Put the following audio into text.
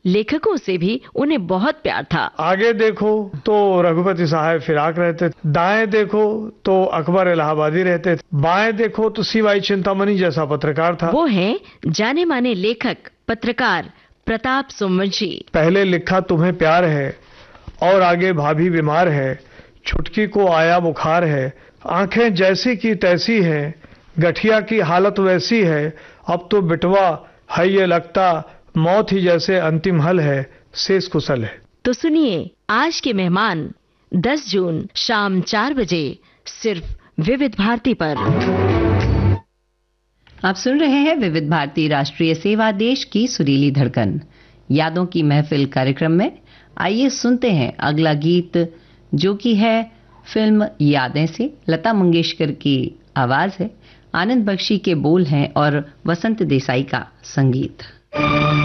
लेखकों से भी उन्हें बहुत प्यार था। आगे देखो तो रघुपति साहब फिराक रहते थे, दाएं देखो तो अकबर इलाहाबादी रहते थे, बाएं देखो तो सीवाई चिंतामणि जैसा पत्रकार था। वो हैं जाने माने लेखक पत्रकार प्रताप सोमवंशी। पहले लिखा तुम्हें प्यार है और आगे भाभी बीमार है, छुटकी को आया बुखार है, आंखें जैसी की तैसी है, गठिया की हालत वैसी है, अब तो बिटवा है ये लगता, मौत ही जैसे अंतिम हल है, शेष कुशल है। तो सुनिए आज के मेहमान 10 जून शाम 4 बजे सिर्फ विविध भारती पर। आप सुन रहे हैं विविध भारती राष्ट्रीय सेवा, देश की सुरीली धड़कन। यादों की महफिल कार्यक्रम में आइए सुनते हैं अगला गीत, जो कि है फिल्म यादें से। लता मंगेशकर की आवाज है, आनंद बख्शी के बोल हैं और वसंत देसाई का संगीत।